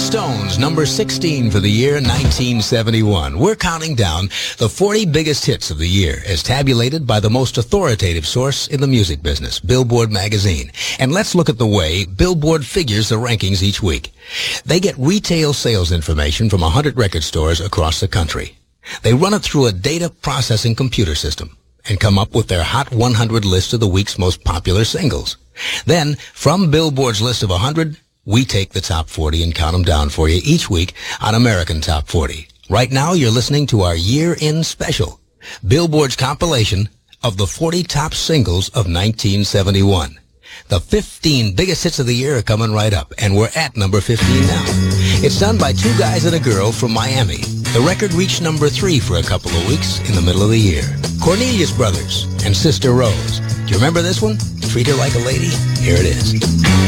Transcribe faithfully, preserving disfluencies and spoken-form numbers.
Stones, number sixteen for the year nineteen seventy-one. We're counting down the forty biggest hits of the year as tabulated by the most authoritative source in the music business, Billboard magazine. And let's look at the way Billboard figures the rankings each week. They get retail sales information from one hundred record stores across the country. They run it through a data processing computer system and come up with their Hot one hundred list of the week's most popular singles. Then, from Billboard's list of one hundred, we take the top forty and count them down for you each week on American Top forty. Right now, you're listening to our year-end special, Billboard's compilation of the forty top singles of nineteen seventy-one. The fifteen biggest hits of the year are coming right up, and we're at number fifteen now. It's done by two guys and a girl from Miami. The record reached number three for a couple of weeks in the middle of the year. Cornelius Brothers and Sister Rose. Do you remember this one? Treat Her Like a Lady? Here it is.